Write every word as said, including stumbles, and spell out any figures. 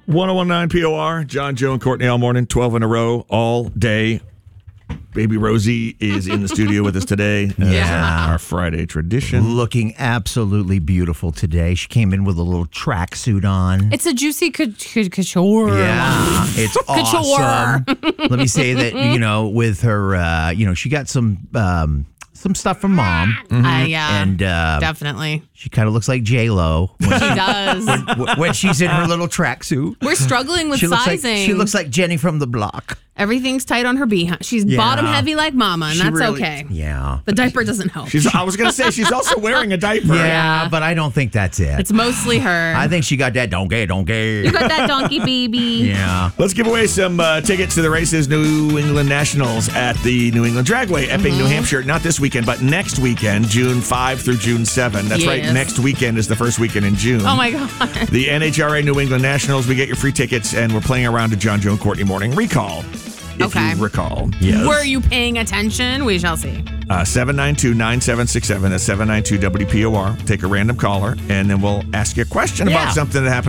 one oh one point nine P O R, John, Joe, and Courtney all morning, twelve in a row, all day. Baby Rosie is in the studio with us today. Yeah. Our Friday tradition. Looking absolutely beautiful today. She came in with a little tracksuit on. It's a juicy couture. Yeah, it's awesome. Let me say that, you know, with her, uh, you know, she got some um, some stuff from mom. Mm-hmm. Uh, yeah, and uh, definitely. She kind of looks like J-Lo. She does. When, when she's in her little tracksuit. We're struggling with she looks sizing. Like, she looks like Jenny from the block. Everything's tight on her behind. She's Yeah. bottom heavy like mama, and She that's really- okay. Yeah. The diaper doesn't help. She's. I was going to say, she's also wearing a diaper. Yeah, but I don't think that's it. It's mostly her. I think she got that donkey, donkey. You got that donkey baby. Yeah. Let's give away some uh, tickets to the races, New England Nationals at the New England Dragway, Epping, New Hampshire. Not this weekend, but next weekend, June fifth through June seventh. That's right. Yes. Next weekend is the first weekend in June. Oh, my God. The N H R A New England Nationals. We get your free tickets, and we're playing around to John, Joe, and Courtney Morning Recall. If Okay. you recall. Yes. Were you paying attention? We shall see. Uh, seven nine two, nine seven six seven. That's seven nine two W P O R. Take a random caller, and then we'll ask you a question Yeah. about something that happened